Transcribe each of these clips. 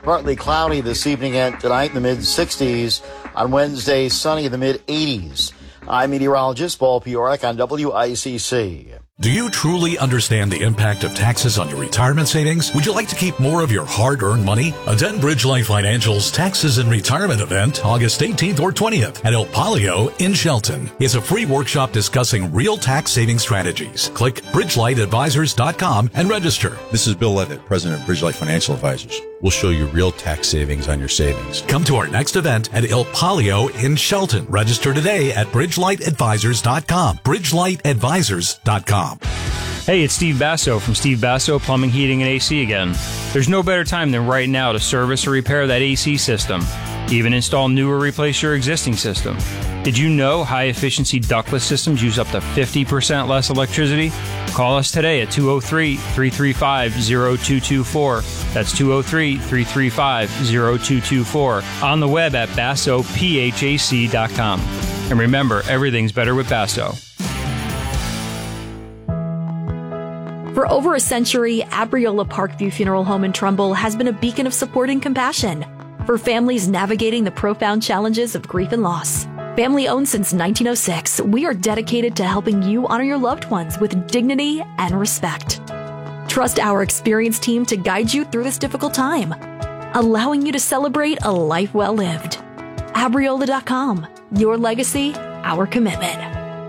Partly cloudy this evening and tonight in the mid-60s. On Wednesday, sunny in the mid-80s. I'm meteorologist Paul Piorek on WICC. Do you truly understand the impact of taxes on your retirement savings? Would you like to keep more of your hard-earned money? Attend Bridgelight Financial's Taxes and Retirement event August 18th or 20th at El Palio in Shelton. It's a free workshop discussing real tax saving strategies. Click BridgelightAdvisors.com and register. This is Bill Levitt, President of Bridgelight Financial Advisors. We'll show you real tax savings on your savings. Come to our next event at El Palio in Shelton. Register today at BridgelightAdvisors.com. BridgelightAdvisors.com. Hey, it's Steve Basso from Steve Basso Plumbing, Heating, and AC again. There's no better time than right now to service or repair that AC system. Even install new or replace your existing system. Did you know high-efficiency ductless systems use up to 50% less electricity? Call us today at 203-335-0224. That's 203-335-0224. On the web at BassoPHAC.com. And remember, everything's better with Basso. For over a century, Abriola Parkview Funeral Home in Trumbull has been a beacon of support and compassion for families navigating the profound challenges of grief and loss. Family owned since 1906, we are dedicated to helping you honor your loved ones with dignity and respect. Trust our experienced team to guide you through this difficult time, allowing you to celebrate a life well lived. Abriola.com, your legacy, our commitment.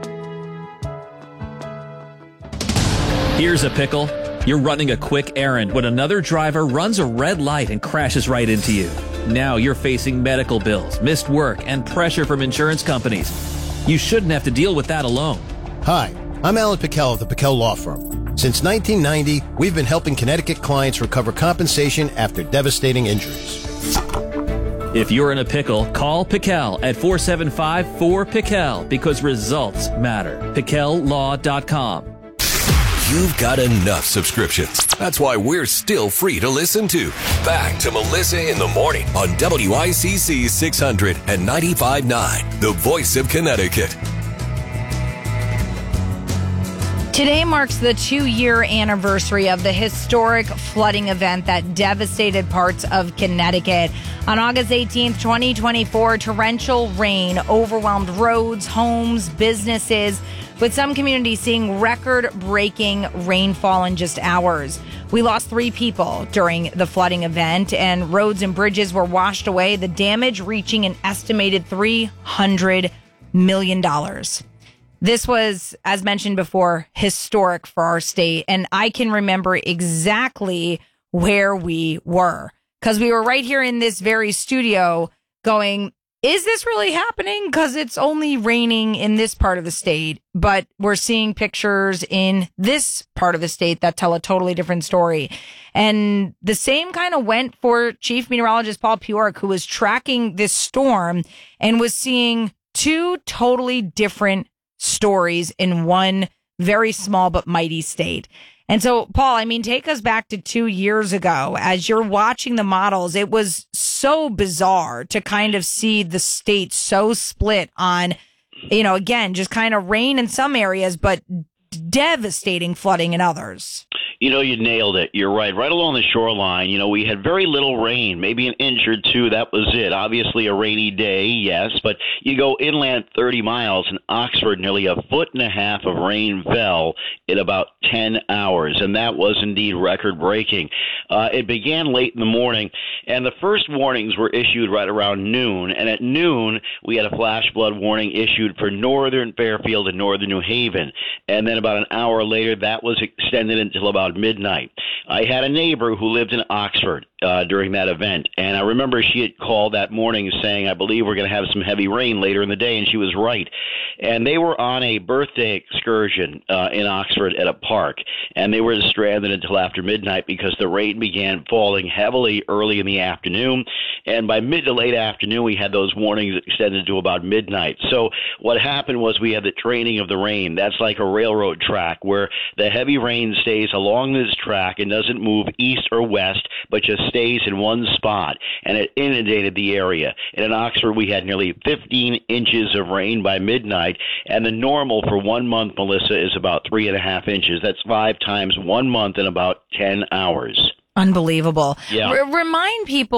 Here's a pickle. You're running a quick errand when another driver runs a red light and crashes right into you. Now you're facing medical bills, missed work, and pressure from insurance companies. You shouldn't have to deal with that alone. Hi, I'm Alan Pickell of the Pickell Law Firm. Since 1990, we've been helping Connecticut clients recover compensation after devastating injuries. If you're in a pickle, call Pickell at 475-4PICKELL because results matter. PickellLaw.com. You've got enough subscriptions. That's why we're still free to listen to. Back to Melissa in the Morning on WICC 600 and 95.9, the voice of Connecticut. Today marks the 2-year anniversary of the historic flooding event that devastated parts of Connecticut. On August 18th, 2024, torrential rain overwhelmed roads, homes, businesses, with some communities seeing record-breaking rainfall in just hours. We lost 3 people during the flooding event, and roads and bridges were washed away, the damage reaching an estimated $300 million. This was, as mentioned before, historic for our state, and I can remember exactly where we were, because we were right here in this very studio going, is this really happening? Because it's only raining in this part of the state, but we're seeing pictures in this part of the state that tell a totally different story. And the same kind of went for Chief Meteorologist Paul Piorek, who was tracking this storm and was seeing 2 totally different stories in one very small but mighty state. And so, Paul, I mean, take us back to 2 years ago. As you're watching the models, it was so bizarre to kind of see the state so split on, you know, again, just kind of rain in some areas, but devastating flooding in others. You know, you nailed it. You're right. Right along the shoreline, you know, we had very little rain, maybe an inch or two. That was it. Obviously a rainy day, yes, but you go inland 30 miles in Oxford, nearly 1.5 feet of rain fell in about 10 hours, and that was indeed record-breaking. It began late in the morning, and the first warnings were issued right around noon, and at noon we had a flash flood warning issued for northern Fairfield and northern New Haven, and then about an hour later that was extended until about midnight. I had a neighbor who lived in Oxford during that event, and I remember she had called that morning saying, I believe we're going to have some heavy rain later in the day, and she was right. And they were on a birthday excursion in Oxford at a park, and they were stranded until after midnight because the rain began falling heavily early in the afternoon, and by mid to late afternoon we had those warnings extended to about midnight. So what happened was we had the training of the rain. That's like a railroad track where the heavy rain stays along this track and doesn't move east or west, but just stays in one spot, and it inundated the area. And in Oxford, we had nearly 15 inches of rain by midnight, and the normal for 1 month, Melissa, is about 3.5 inches. That's 5 times 1 month in about 10 hours. Unbelievable. Yeah. Remind people